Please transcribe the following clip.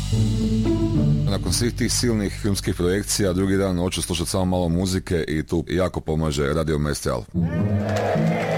Nakon svih tih silnih filmskih projekcija, drugi dan hoću slušati samo malo muzike i tu jako pomaže Radio Maestral.